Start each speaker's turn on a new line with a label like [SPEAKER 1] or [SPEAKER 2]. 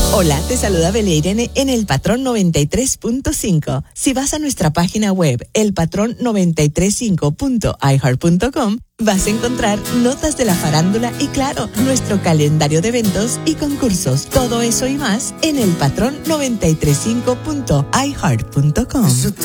[SPEAKER 1] Hola, te saluda Bele Irene en El Patrón 93.5. Si vas a nuestra página web, elpatrón935.iheart.com, vas a encontrar notas de la farándula y, claro, nuestro calendario de eventos y concursos. Todo eso y más en elpatrón935.iheart.com.